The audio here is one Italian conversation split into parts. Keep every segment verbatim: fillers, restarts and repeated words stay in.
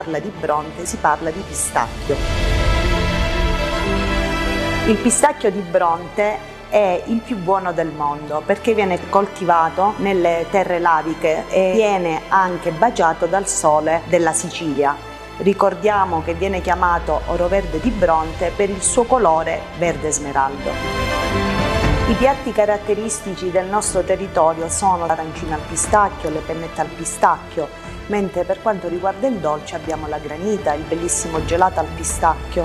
parla di Bronte si parla di pistacchio. Il pistacchio di Bronte è il più buono del mondo perché viene coltivato nelle terre laviche e viene anche baciato dal sole della Sicilia. Ricordiamo che viene chiamato oro verde di Bronte per il suo colore verde smeraldo. I piatti caratteristici del nostro territorio sono l'arancina al pistacchio, le pennette al pistacchio, mentre per quanto riguarda il dolce abbiamo la granita, il bellissimo gelato al pistacchio.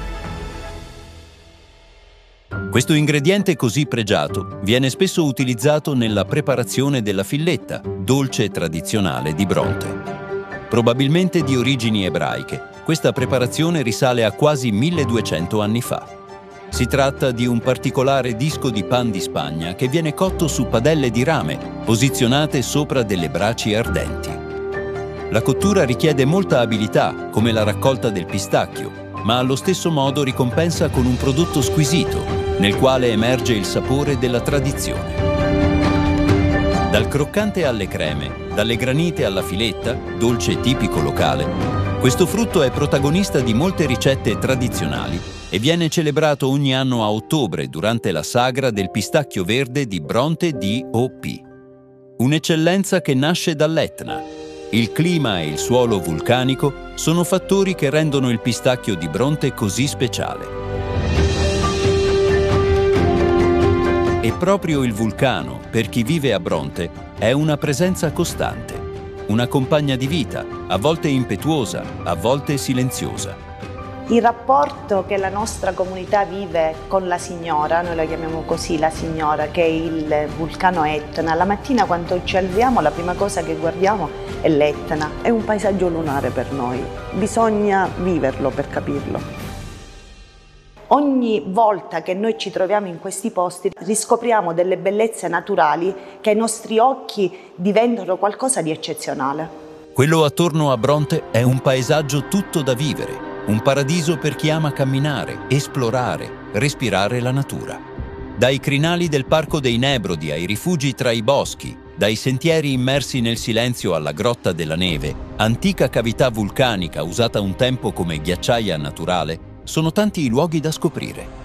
Questo ingrediente così pregiato viene spesso utilizzato nella preparazione della filletta, dolce tradizionale di Bronte. Probabilmente di origini ebraiche, questa preparazione risale a quasi milleduecento anni fa. Si tratta di un particolare disco di pan di Spagna che viene cotto su padelle di rame, posizionate sopra delle braci ardenti. La cottura richiede molta abilità, come la raccolta del pistacchio, ma allo stesso modo ricompensa con un prodotto squisito, nel quale emerge il sapore della tradizione. Dal croccante alle creme, dalle granite alla filetta, dolce tipico locale, questo frutto è protagonista di molte ricette tradizionali e viene celebrato ogni anno a ottobre durante la sagra del pistacchio verde di Bronte D O P. Un'eccellenza che nasce dall'Etna. Il clima e il suolo vulcanico sono fattori che rendono il pistacchio di Bronte così speciale. E proprio il vulcano, per chi vive a Bronte, è una presenza costante, una compagna di vita, a volte impetuosa, a volte silenziosa. Il rapporto che la nostra comunità vive con la Signora, noi la chiamiamo così la Signora, che è il vulcano Etna. La mattina quando ci alziamo la prima cosa che guardiamo è l'Etna, è un paesaggio lunare per noi, bisogna viverlo per capirlo. Ogni volta che noi ci troviamo in questi posti riscopriamo delle bellezze naturali che ai nostri occhi diventano qualcosa di eccezionale. Quello attorno a Bronte è un paesaggio tutto da vivere. Un paradiso per chi ama camminare, esplorare, respirare la natura. Dai crinali del Parco dei Nebrodi ai rifugi tra i boschi, dai sentieri immersi nel silenzio alla Grotta della Neve, antica cavità vulcanica usata un tempo come ghiacciaia naturale, sono tanti i luoghi da scoprire.